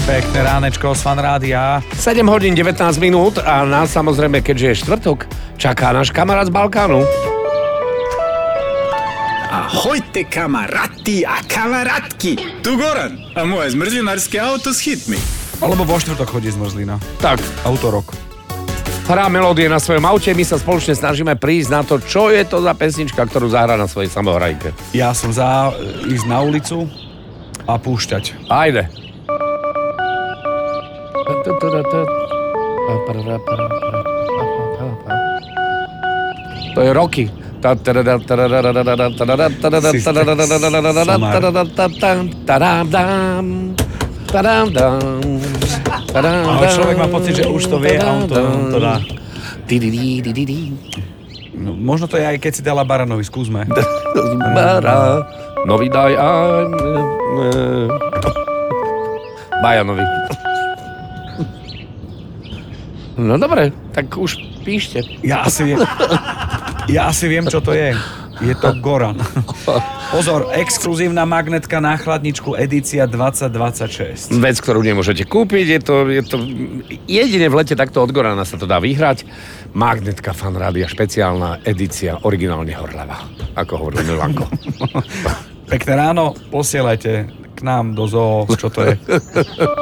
Pekné ránečko z Fan Rádia. 7 hodín 19 minút a nás samozrejme, keďže je štvrtok, čaká náš kamarát z Balkánu. Ahojte kamaráti a kamarátky. Tu Goran a moje zmrzlinárske auto s hitmi. Alebo vo štvrtok chodí zmrzlina. Tak, Autorok. hrá melódie na svojom aute, my sa spoločne snažíme prísť na to, čo je to za pesnička, ktorú zahrá na svojej samohrajke. Ja som za ísť na ulicu a púšťať. Ajde. To je Rocky. Ale človek má pocit, že už to vie a on to dá. No, možno to je aj keď si dala Baranovi, skúsme. Nový daj aj... Bajanovi. No dobre, tak už píšte. Ja asi viem, čo to je. Je to Goran. Pozor, exkluzívna magnetka na chladničku edícia 2026. Vec, ktorú nemôžete kúpiť, je to jedine v lete takto od Gorana sa to dá vyhrať. Magnetka Fan Rádia, špeciálna edícia, originálne horľavá, ako hovoril Milanko. Pekné ráno, posielajte k nám do zoo, čo to je.